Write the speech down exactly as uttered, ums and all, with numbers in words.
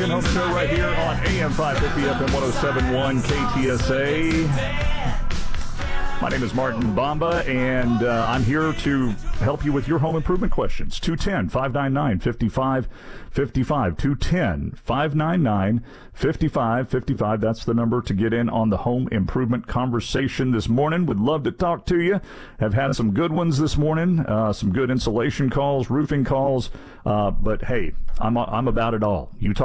American Home Show right here on A M five fifty F M one oh seven point one K T S A. My name is Martin Bamba, and uh, I'm here to help you with your home improvement questions. two one zero, five nine nine, five five five five. two one zero, five nine nine, five five five five. That's the number to get in on the home improvement conversation this morning. Would love to talk to you. Have had some good ones this morning, uh, some good insulation calls, roofing calls. Uh, but, hey, I'm, I'm about it all. You talk